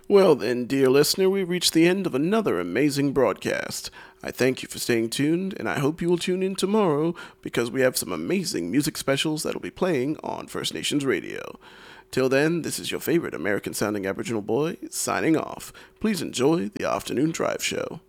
Well, then, dear listener, we've reached the end of another amazing broadcast. I thank you for staying tuned, and I hope you will tune in tomorrow because we have some amazing music specials that'll be playing on First Nations Radio. Till then, this is your favorite American sounding Aboriginal boy signing off. Please enjoy the Afternoon Drive Show.